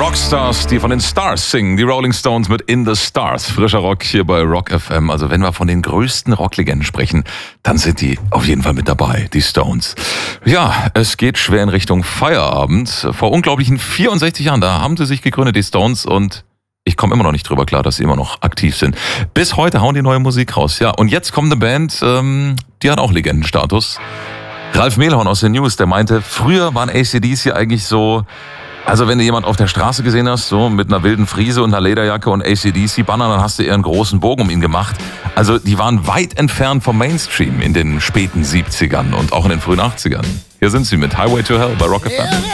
Rockstars, die von den Stars singen. Die Rolling Stones mit In the Stars. Frischer Rock hier bei Rock FM. Also wenn wir von den größten Rocklegenden sprechen, dann sind die auf jeden Fall mit dabei, die Stones. Ja, es geht schwer in Richtung Feierabend. Vor unglaublichen 64 Jahren, da haben sie sich gegründet, die Stones, und ich komme immer noch nicht drüber klar, dass sie immer noch aktiv sind. Bis heute hauen die neue Musik raus. Ja, und jetzt kommt eine Band, die hat auch Legendenstatus. Ralf Mehlhorn aus den News, der meinte, früher waren AC/DC eigentlich so, also wenn du jemand auf der Straße gesehen hast, so mit einer wilden Friese und einer Lederjacke und AC/DC-Banner, dann hast du eher einen großen Bogen um ihn gemacht. Also die waren weit entfernt vom Mainstream in den späten 70ern und auch in den frühen 80ern. Hier sind sie mit Highway to Hell bei Rock FM.